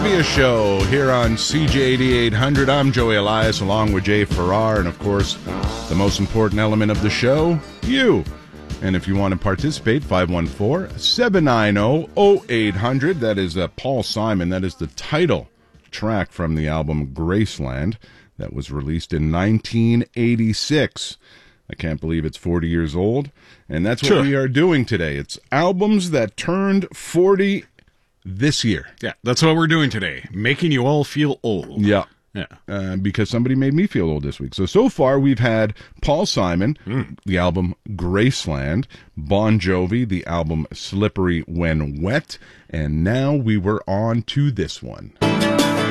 Trivia Show here on CJ 8800. I'm Joey Elias along with Jay Farrar, and of course, the most important element of the show, you. And if you want to participate, 514-790-0800. That is Paul Simon. That is the title track from the album Graceland that was released in 1986. I can't believe it's 40 years old. And that's what we are doing today. It's albums that turned 40 this year. Yeah, that's what we're doing today. Making you all feel old. Yeah. Yeah. Because somebody made me feel old this week. So far we've had Paul Simon, the album Graceland, Bon Jovi, the album Slippery When Wet, and now we were on to this one.